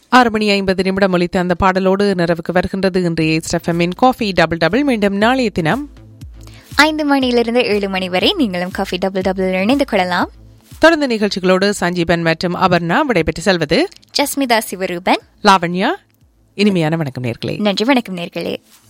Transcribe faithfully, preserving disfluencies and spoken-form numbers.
ஆறு மணி ஐம்பது நிமிடம் ஒலித்த அந்த பாடலோடு நிறைவுக்கு வருகின்றது இன்றைய எஸ்எஃப்எம்மின் காஃபி டபுள் டபுள். மீண்டும் நாளைய தினம் ஐந்து மணியிலிருந்து ஏழு மணி வரை நீங்களும் காஃபி டபுள் டபுள் இணைந்து கொள்ளலாம். தொடர்ந்து நிகழ்ச்சிகளோடு சஞ்சீபன் மற்றும் அபர்ணா விடைபெற்று செல்வது ஜஸ்மிதா சிவரூபன், லாவண்யா. இனிமையான வணக்கம் நேர்களே. நன்றி. வணக்கம் நேர்களே.